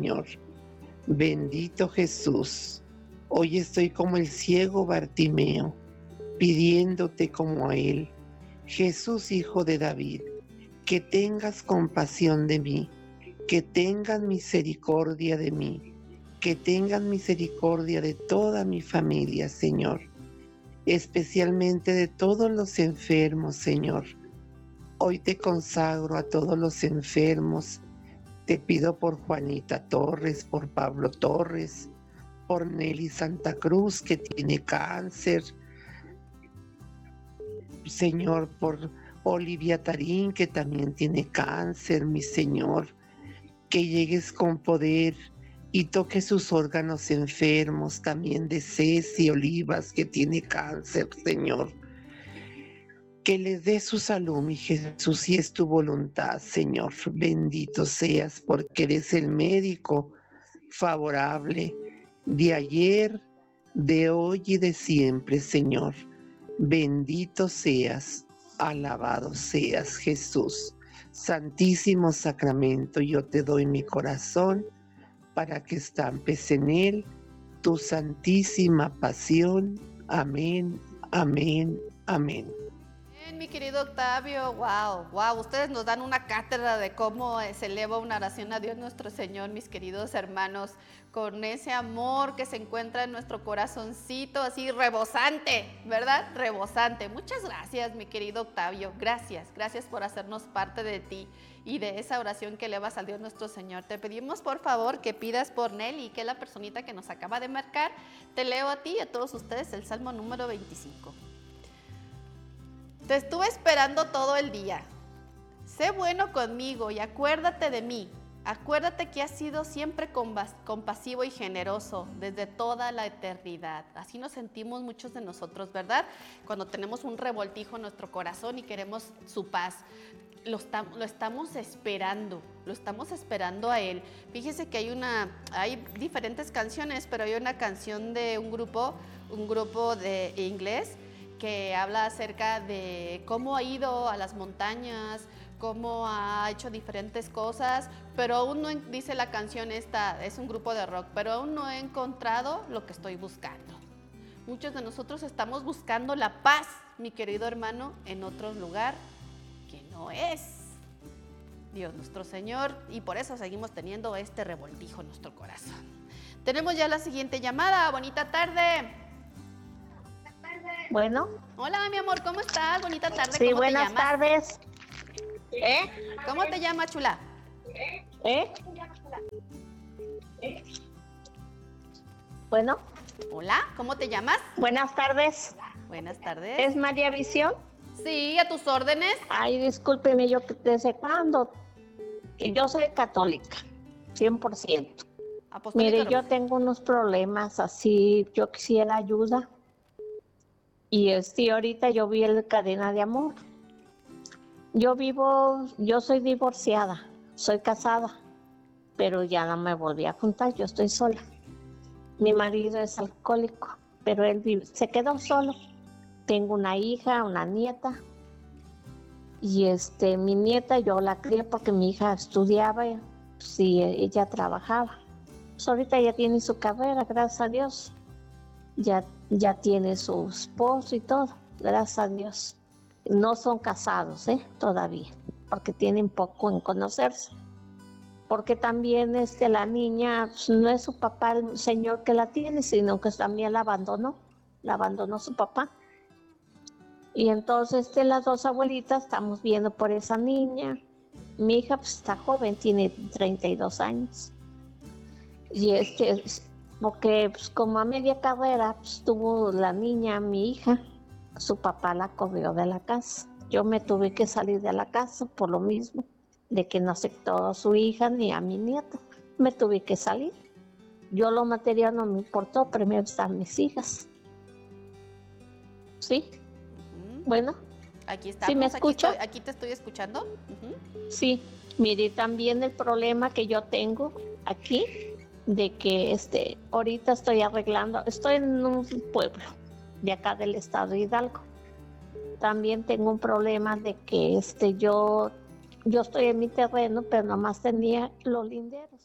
Señor. Bendito Jesús. Hoy estoy como el ciego Bartimeo, pidiéndote como a él. Jesús, Hijo de David, que tengas compasión de mí, que tengas misericordia de mí, que tengas misericordia de toda mi familia, Señor, especialmente de todos los enfermos, Señor. Hoy te consagro a todos los enfermos. Te pido por Juanita Torres, por Pablo Torres, por Nelly Santa Cruz, que tiene cáncer, Señor, por Olivia Tarín, que también tiene cáncer, mi Señor, que llegues con poder y toque sus órganos enfermos, también de Ceci Olivas, que tiene cáncer, Señor. Que les dé su salud, mi Jesús, si es tu voluntad, Señor. Bendito seas, porque eres el médico favorable de ayer, de hoy y de siempre, Señor. Bendito seas, alabado seas, Jesús. Santísimo Sacramento, yo te doy mi corazón para que estampes en él tu santísima pasión. Amén, amén, amén. Bien, mi querido Octavio, wow, ustedes nos dan una cátedra de cómo se eleva una oración a Dios nuestro Señor, mis queridos hermanos, con ese amor que se encuentra en nuestro corazoncito, así rebosante, ¿verdad? Rebosante. Muchas gracias, mi querido Octavio, gracias por hacernos parte de ti y de esa oración que elevas al Dios nuestro Señor. Te pedimos, por favor, que pidas por Nelly, que es la personita que nos acaba de marcar. Te leo a ti y a todos ustedes el Salmo número 25. Te estuve esperando todo el día. Sé bueno conmigo y acuérdate de mí. Acuérdate que has sido siempre compasivo y generoso desde toda la eternidad. Así nos sentimos muchos de nosotros, ¿verdad? Cuando tenemos un revoltijo en nuestro corazón y queremos su paz. Lo estamos esperando a Él. Fíjese que hay diferentes canciones, pero hay una canción de un grupo de inglés que habla acerca de cómo ha ido a las montañas, cómo ha hecho diferentes cosas, pero aún no, dice la canción esta, es un grupo de rock, pero aún no he encontrado lo que estoy buscando. Muchos de nosotros estamos buscando la paz, mi querido hermano, en otro lugar que no es Dios nuestro Señor, y por eso seguimos teniendo este revoltijo en nuestro corazón. Tenemos ya la siguiente llamada. Bonita tarde. Bueno. Hola, mi amor, ¿cómo estás? Bonita tarde. Sí, ¿Cómo buenas te llamas? tardes. ¿Cómo te llamas, chula? Bueno. Hola, ¿cómo te llamas? Buenas tardes. Buenas tardes. ¿Es María Visión? Sí, a tus órdenes. Ay, discúlpeme, yo ¿desde cuándo? Yo soy católica, 100%. Mire, yo tengo unos problemas así, yo quisiera ayuda. Y ahorita yo vi el Cadena de Amor. Yo soy divorciada, soy casada, pero ya no me volví a juntar, yo estoy sola. Mi marido es alcohólico, pero él se quedó solo. Tengo una hija, una nieta, y mi nieta yo la crié porque mi hija estudiaba, sí, ella trabajaba. Pues ahorita ya tiene su carrera, gracias a Dios. Ya tiene su esposo y todo, gracias a Dios. No son casados, todavía, porque tienen poco en conocerse. Porque también la niña, pues, no es su papá el señor que la tiene, sino que también la abandonó su papá. Y entonces las dos abuelitas estamos viendo por esa niña. Mi hija pues, está joven, tiene 32 años. Y porque pues, como a media carrera pues, tuvo la niña, mi hija, su papá la corrió de la casa. Yo me tuve que salir de la casa por lo mismo, de que no aceptó a su hija ni a mi nieto. Me tuve que salir. Yo lo material no me importó, primero están mis hijas. ¿Sí? Bueno. Aquí estamos. ¿Sí me escucha? Aquí te estoy escuchando. Sí. Mire, también el problema que yo tengo aquí, de que ahorita estoy en un pueblo de acá del estado de Hidalgo. También tengo un problema de que yo estoy en mi terreno, pero nomás tenía los linderos.